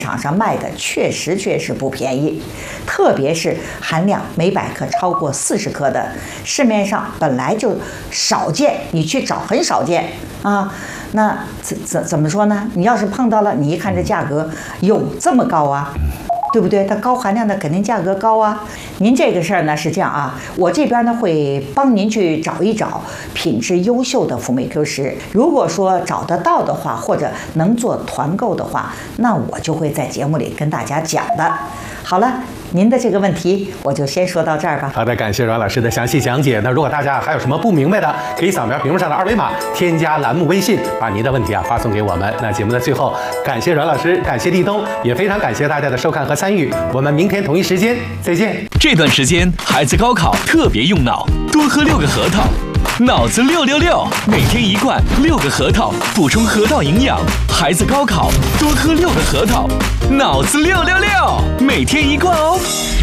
场上卖的确实不便宜，特别是含量每100克超过40克的，市面上本来就少见，你去找很少见啊。那怎么说呢？你要是碰到了，你一看这价格有这么高啊？对不对？它高含量的肯定价格高啊。您这个事儿呢是这样啊，我这边呢会帮您去找一找品质优秀的辅酶 Q10。如果说找得到的话，或者能做团购的话，那我就会在节目里跟大家讲的。好了，您的这个问题我就先说到这儿吧。 好的，感谢阮老师的详细讲解。那如果大家还有什么不明白的，可以扫描屏幕上的2维码，添加栏目微信，把您的问题发送给我们。那节目的最后，感谢阮老师，感谢立冬，也非常感谢大家的收看和参与。我们明天同一时间再见。 这段时间孩子高考特别用脑，多喝6个核桃。脑子666，每天1罐6个核桃，补充核桃营养。孩子高考多喝6个核桃，脑子666，每天1罐哦。